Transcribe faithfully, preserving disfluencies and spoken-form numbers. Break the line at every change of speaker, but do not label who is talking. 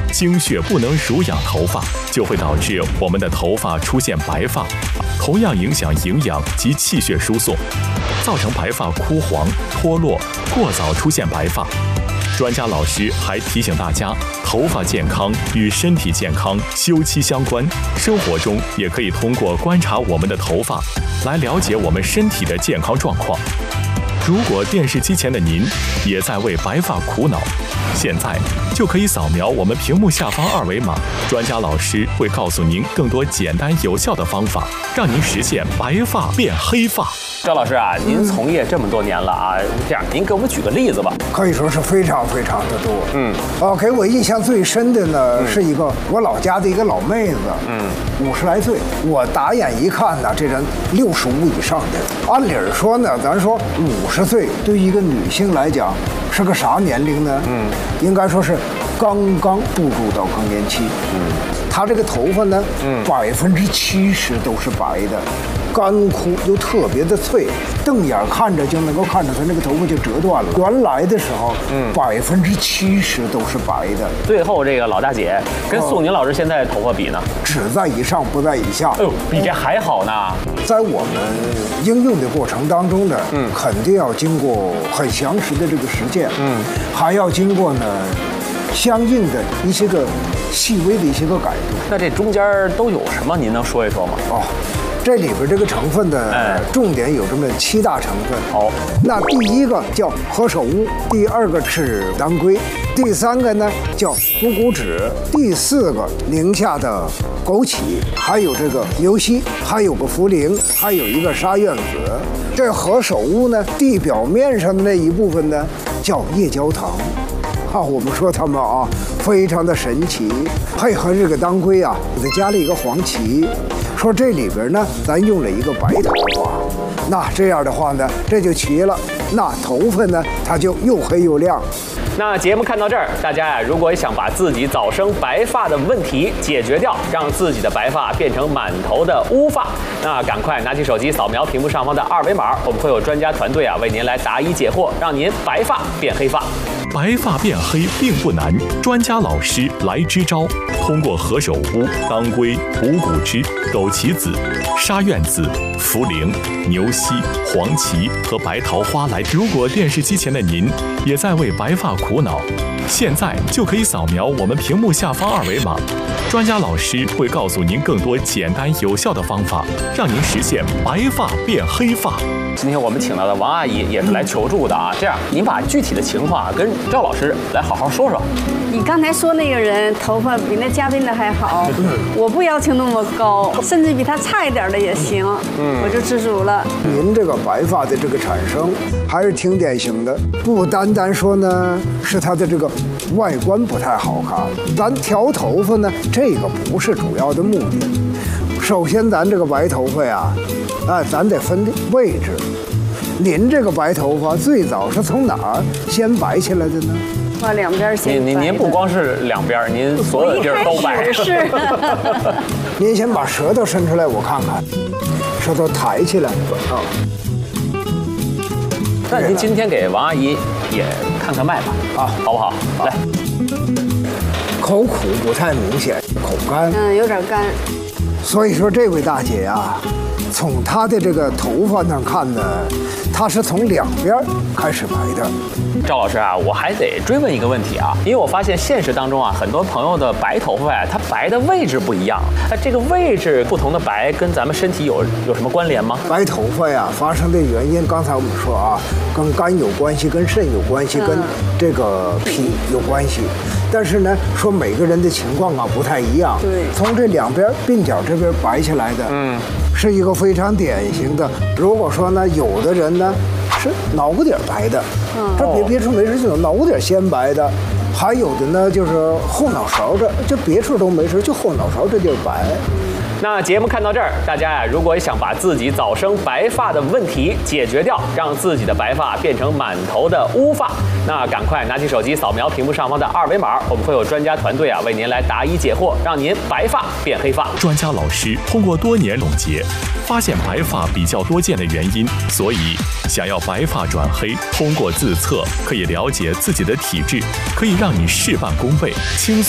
经血不能濡养头发，就会导致我们的头发出现白发，同样影响营养及气血输送，造成白发枯黄、脱落，过早出现白发。专家老师还提醒大家，头发健康与身体健康休戚相关，生活中也可以通过观察我们的头发来了解我们身体的健康状况。如果电视机前的您也在为白发苦恼，现在就可以扫描我们屏幕下方二维码，专家老师会告诉您更多简单有效的方法，让您实现白发变黑发。
赵老师啊，您从业这么多年了啊，这样您给我们举个例子吧。
可以说是非常非常的多。
嗯，
哦，给我印象最深的呢、嗯、是一个我老家的一个老妹子，嗯，五十来岁，我打眼一看呢，这人六十五以上的。按理说呢，咱说五十岁对于一个女性来讲是个啥年龄呢？嗯，应该说是刚刚步入到更年期。嗯，她这个头发呢，嗯，百分之七十都是白的。干枯又特别的脆，瞪眼看着就能够看着它那个头发就折断了。原来的时候，嗯，百分之七十都是白的。
最后这个老大姐跟宋宁老师现在头发比呢，
只在以上不在以下。
哎呦，比这还好呢。
在我们应用的过程当中呢，嗯，肯定要经过很详实的这个实践，嗯，还要经过呢相应的一些个细微的一些个改动。
那这中间都有什么？您能说一说吗？
哦。这里边这个成分的重点有这么七大成分。
好，
那第一个叫何首乌，第二个是当归，第三个呢叫虎骨脂，第四个宁夏的枸杞，还有这个牛膝，还有个茯苓，还有一个沙苑子。这何首乌呢，地表面上的那一部分呢叫夜焦糖。啊，我们说它们啊非常的神奇，配合这个当归啊，给它加了一个黄芪。说这里边呢，咱用了一个白头发，那这样的话呢，这就齐了，那头发呢，它就又黑又亮。
那节目看到这儿，大家呀，如果想把自己早生白发的问题解决掉，让自己的白发变成满头的乌发，那赶快拿起手机扫描屏幕上方的二维码，我们会有专家团队啊为您来答疑解惑，让您白发变黑发。
白发变黑并不难，专家老师来支招。通过何首乌、当归、虎骨脂、枸杞子、沙苑子、茯苓、牛膝、黄芪和白桃花来。如果电视机前的您也在为白发苦恼，现在就可以扫描我们屏幕下方二维码，专家老师会告诉您更多简单有效的方法，让您实现白发变黑发。
今天我们请到的王阿姨也是来求助的啊，这样您把具体的情况跟赵老师来好好说说。
你刚才说那个人头发比那嘉宾的还好，我不要求那么高，甚至比他差一点的也行，嗯，我就知足了。
您这个白发的这个产生还是挺典型的，不单单说呢是他的这个外观不太好看，咱调头发呢这个不是主要的目的。首先咱这个白头发呀，啊，咱得分位置。您这个白头发最早是从哪儿先白起来的呢？
把两边先白。
您您您不光是两边，您所有地儿都白。
是。
您先把舌头伸出来，我看看，舌头抬起来啊。
那您今天给王阿姨也看看脉吧，啊，好不好？来。
口苦不太明显，口干。
嗯，有点干。
所以说，这位大姐呀，从她的这个头发上看呢，她是从两边开始白的。
赵老师啊，我还得追问一个问题啊，因为我发现现实当中啊，很多朋友的白头发呀，它白的位置不一样。那这个位置不同的白，跟咱们身体有有什么关联吗？
白头发呀，发生的原因，刚才我们说啊，跟肝有关系，跟肾有关系，跟这个脾有关系。但是呢，说每个人的情况啊不太一样。
对，
从这两边鬓角这边白起来的，嗯，是一个非常典型的。如果说呢，有的人呢是脑瓜顶白的，嗯，这别别处没事，就有脑瓜顶先白的，还有的呢就是后脑勺这，就别处都没事，就后脑勺这地儿白。
那节目看到这儿，大家呀，如果想把自己早生白发的问题解决掉，让自己的白发变成满头的乌发，那赶快拿起手机扫描屏幕上方的二维码，我们会有专家团队啊为您来答疑解惑，让您白发变黑发。
专家老师通过多年总结，发现白发比较多见的原因，所以想要白发转黑，通过自测可以了解自己的体质，可以让你事半功倍，轻松。